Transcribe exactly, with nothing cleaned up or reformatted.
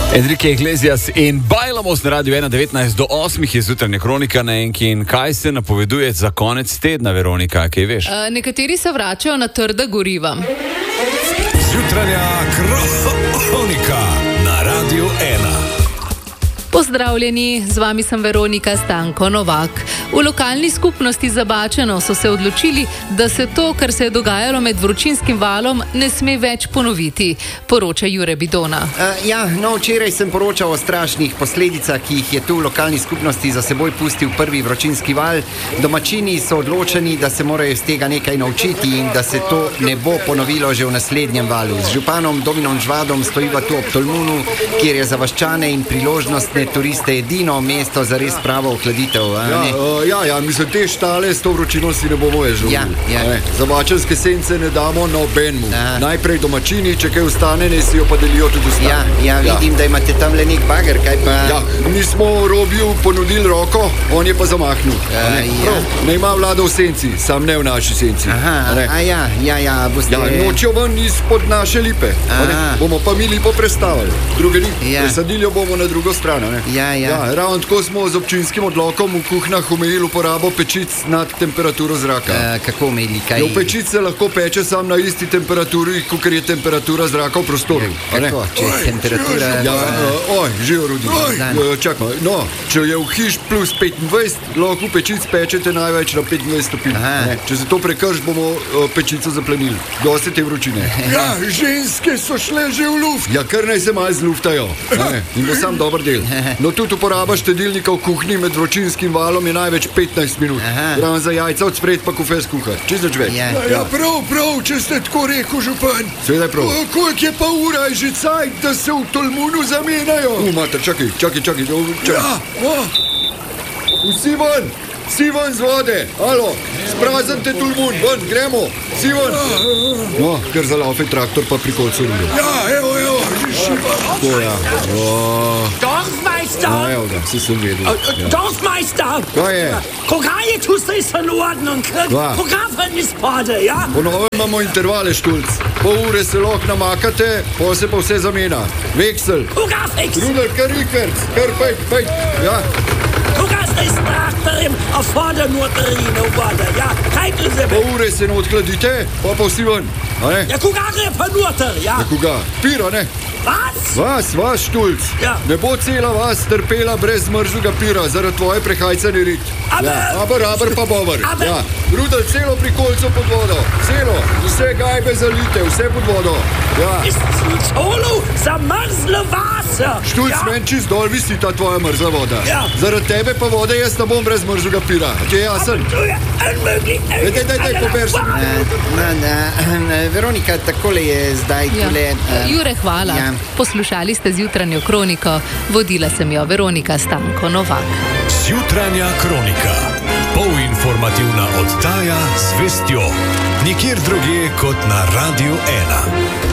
Enrique Iglesias in Bailamos na Radiu ena devetnajst do osmih je jutranja kronika na Enki. In kaj se napoveduje za konec tedna, Veronika, kaj veš? Uh, nekateri se vračajo na trda goriva. Jutranja kronika na Radiu ena. Pozdravljeni, z vami sem Veronika Stanko Novak. V lokalni skupnosti Zabačeno so se odločili, da se to, kar se je dogajalo med vročinskim valom, ne sme več ponoviti, poroča Jure Bidona. Uh, ja, no, včeraj sem poročal o strašnih posledicah, ki jih je tu v lokalni skupnosti za seboj pustil prvi vročinski val. Domačini so odločeni, da se morajo iz tega nekaj naučiti in da se to ne bo ponovilo že v naslednjem valu. Z županom Dominom Žvadom stojiva tu ob Tolmunu, kjer je za vaščane in priložnostne turiste edino mesto za res pravo ohladitev. Ja, uh, ja, ja, mislim, te štale s to vročino si ne bomo več želeli. Ja, ja. Zabačenske sence ne damo nobenmu. Najprej domačini, če kaj ostane, ne si jo pa delijo tudi ostane. Ja, ja, vidim, ja. Da imate tam le nek bager, kaj pa... Ja, mi smo Robiju ponudili roko, on je pa zamahnil. Uh, ne? Ja. ne ima vlada v senci, sam ne v naši senci. Aha, a ja, ja, ja, boste... Ja, nočijo ven izpod naše lipe. Bomo pa mi lipo prestavili. Druge ni, ja. Presadili jo bomo na drugo stran. Ne? Ja, ja. Ja, ravno tako smo z občinskim odlokom v kuhnah omejili uporabo pečic nad temperaturo zraka. Uh, kako omejili? Kaj? Jo, pečic se lahko peče sam na isti temperaturi, kot je temperatura zraka v prostoru. Ja, kako? Če je temperatura... Ja, uh, oj, živo Rudi. Uh, čakaj, no, če je v hiš plus petindvajset, lahko pečic pečete največ na petindvajset stopinj. Če se to prekrš, bomo uh, pečico zaplenili. Dosti te vročine. Ja, ženske so šle že v luft. Ja, kar naj se malo zluftajo. Ne? In bo sam dober del. No, tudi uporaba štedilnika v kuhinji med vročinskim valom je največ petnajst minut. Ravno za jajca od spred pa kufe skuhati. Čez nič več. Ja. Ja, prav, prav, če ste tako rekel, župan. Seveda je prav. Koliko je pa ura, je že cajt, da se v Tolmunu zamenjajo? U, mater, čakaj, čakaj, čakaj. čakaj. Ja, oh. Vsi ven, vsi ven z vode. Alo, spraznite Tolmun, ven, gremo. Vsi ven. No, ker zalaufe traktor pa pri kolcu rude. Ja, evo, evo, že šiva. To ja. Oh. Dorfmeister! Ja, evo ga, si sem vedel. Ja. Dorfmeister! Kaj je? Koga je tu zdaj in ordnung? Koga van iz pade, ja? Ponovno imamo intervale, Štulc. Pol ure se lahko namakate, pol se pa vse zamena. Veksel. Koga veksel? Rudel, kar rikerc, kar pejt, pejt. Ja. Koga zdaj s traktorjem, a vode noter in v vode, ja? Kaj tu zebe? Pol ure se ne odkladite, pa pa vsi ven. Ja, koga gre pa noter, ja? Ja, koga? Pira, ne? Vas? Vas, vas, Štulc. Ja. Ne bo cela vas trpela brez mrzlega pira, zaradi tvoje prehajcane rit. Aber... Ja, aber, aber pa bover. Aber... Ja. Rudel, celo pri kolcu pod vodo. Celo. Vse gajbe zalite, vse pod vodo. Ja. Ist zu colo zamrzle Wasser. Štulc, ja. Men čist dol visi ta tvoja mrzla voda. Ja. Zaradi tebe pa vode jaz ne bom brez mrzlega pira. Ti je jasen? To je unmöglich. Daj, daj, daj, daj, pober se. Na, na, na, Veronika, takole je zdaj Ja. tule... Uh, Jure, hvala. Ja. Poslušali ste zjutranjo kroniko. Vodila sem jo Veronika Stanko Novak. Jutranja kronika. Polinformativna oddaja z vestjo. Nikjer drugje kot na Radiu ena.